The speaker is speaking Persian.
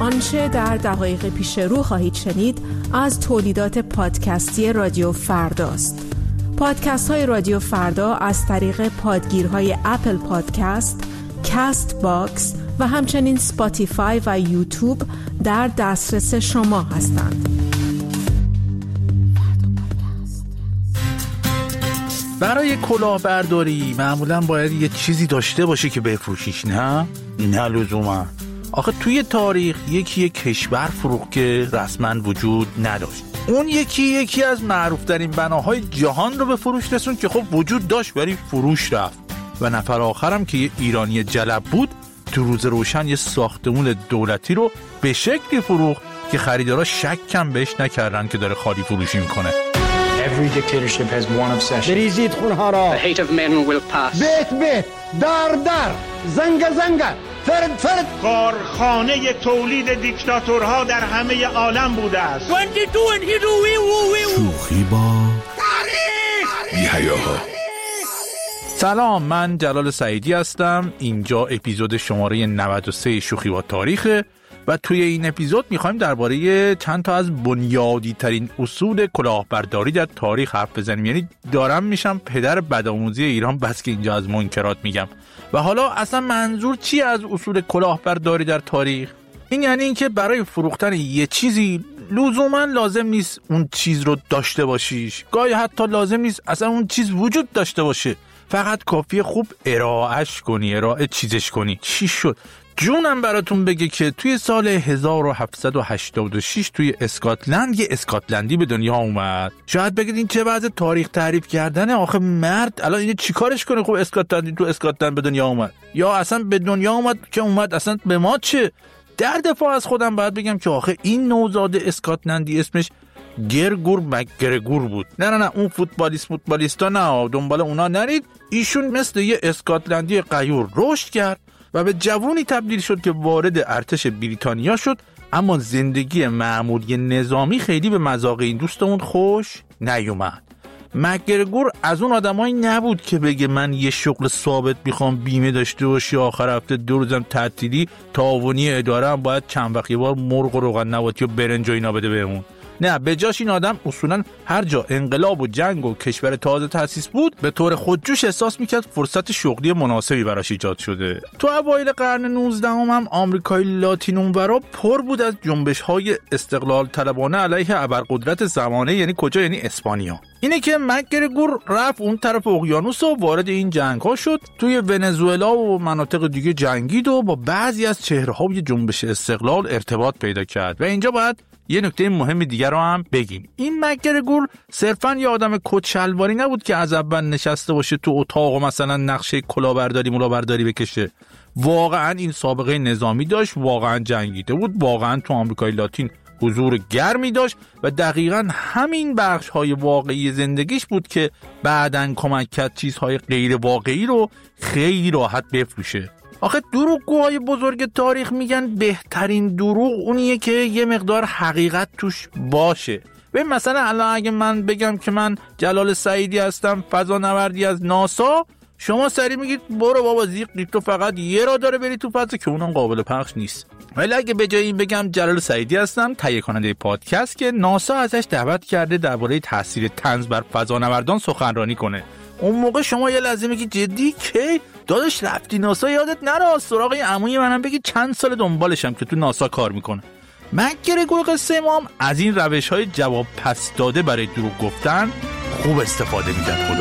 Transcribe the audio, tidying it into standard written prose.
آنچه در دقایق پیش رو خواهید شنید از تولیدات پادکستی رادیو فرداست. پادکست های رادیو فردا از طریق پادگیرهای اپل پادکست، کست باکس و همچنین سپاتیفای و یوتیوب در دسترس شما هستند. برای کلاهبرداری معمولا باید یه چیزی داشته باشه که بفروشیش، نه لزوما. آخه توی تاریخ یکی کشور فروخت که رسما وجود نداشت. اون یکی از معروفترین بناهای جهان رو به فروش رسوند که خب وجود داشت ولی فروش رفت. و نفر آخرم که یه ایرانی جلب بود تو روز روشن یه ساختمون دولتی رو به شکلی فروخت که خریدارا شکم بهش نکردن که داره خالی فروشی میکنه. Every dictatorship has one obsession. بریزید خونها را. The hate of men will pass. بیت در زنگ فرد کارخانه تولید دیکتاتورها در همه عالم بوده است. شوخی با بی‌حیاها. سلام، من جلال سعیدی هستم. اینجا اپیزود شماره 93 شوخی با تاریخه و توی این اپیزود میخوایم درباره چند تا از بنیادی ترین اصول کلاهبرداری در تاریخ حرف بزنیم. یعنی دارم میشم پدر بدآموزی ایران بس که اینجا از منکرات میگم. و حالا اصلا منظور چی از اصول کلاهبرداری در تاریخ؟ این یعنی اینکه برای فروختن یه چیزی لزوما لازم نیست اون چیز رو داشته باشیش. گاهی حتی لازم نیست اصلا اون چیز وجود داشته باشه. فقط کافیه خوب ارائه چیزش کنی. چی شد؟ جونم براتون بگه که توی سال 1786 توی اسکاتلند یه اسکاتلندی به دنیا اومد. شاید بگید این چه وضع تاریخ تعریف کردنه؟ آخه مرد الان اینو چیکارش کنه؟ خب اسکاتلندی تو اسکاتلند به دنیا اومد، یا اصلا به دنیا اومد که اومد اصلا به ما چه؟ در دفاع از خودم باید بگم که آخه این نوزاد اسکاتلندی اسمش گرگور مکگرگور بود. نه اون فوتبالیستا نه، دنبال اونا نرید. ایشون مثل یه اسکاتلندی غیور رشد کرد و به جوونی تبدیل شد که وارد ارتش بریتانیا شد، اما زندگی معمولی نظامی خیلی به مذاق این دوستمون خوش نیومد. مکگرگور از اون آدمایی نبود که بگه من یه شغل ثابت میخوام، بیمه داشته باشی، آخر هفته 2 روزم تعطیلی، تعاونی اداره هم باید چند وقت یه بار مرغ و روغن نباتی و برنج و اینا بده بهمون. نه، به جاش این آدم اصولا هر جا انقلاب و جنگ و کشور تازه تأسیس بود به طور خودجوش احساس میکرد فرصت شغلی مناسبی براش ایجاد شده. تو اوایل قرن 19 هم آمریکای لاتین اونورا پر بود از جنبش‌های استقلال طلبانه علیه ابرقدرت زمانه. یعنی کجا؟ یعنی اسپانیا. اینه که مکگرگور رفت اون طرف اقیانوس و وارد این جنگ‌ها شد. توی ونزوئلا و مناطق دیگه جنگید و با بعضی از چهره‌های جنبش استقلال ارتباط پیدا کرد. و اینجا باید یه نکته مهم دیگر رو هم بگیم. این مکگرگور صرفاً یه آدم کچلواری نبود که از اول نشسته باشه تو اتاق و مثلا نقشه کلاهبرداری بکشه. واقعاً این سابقه نظامی داشت، واقعاً جنگیده بود، واقعاً تو آمریکای لاتین حضور گرمی داشت و دقیقاً همین بخش‌های واقعی زندگیش بود که بعداً کمک کرد چیزهای غیر واقعی رو خیلی راحت بفروشه. آخه دروغگوهای بزرگ تاریخ میگن بهترین دروغ اونیه که یه مقدار حقیقت توش باشه. ببین مثلا الان اگه من بگم که من جلال سعیدی هستم، فضانوردی از ناسا، شما سری میگید برو بابا زیق، تو فقط یه راه داره بری تو فضا که اونم قابل پخش نیست. ولی اگه به جای این بگم جلال سعیدی هستم، تهیه کننده پادکست که ناسا ازش دعوت کرده درباره تاثیر طنز بر فضانوردان سخنرانی کنه، اون موقع شما یه لحظه میگی جدی کی؟ داداش رفتی ناسا؟ یادت نره سراغ عموی منم بگی چند سال دنبالشم که تو ناسا کار میکنه. مکگرگور قصه ما هم از این روش‌های جواب پس داده برای دروغ گفتن خوب استفاده می‌کرد. خدا